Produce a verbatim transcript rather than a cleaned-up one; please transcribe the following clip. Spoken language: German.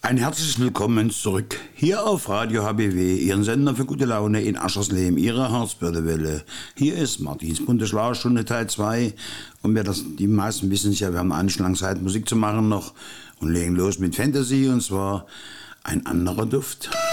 Ein herzliches Willkommen zurück hier auf Radio H B W, Ihren Sender für gute Laune in Aschersleben, Ihre Harzbördewelle. Hier ist Martins bunte Schlagerstunde Teil zwei und wir das, die meisten wissen es ja, wir haben eine lange Zeit Musik zu machen noch und legen los mit Fantasy und zwar Ein anderer Duft.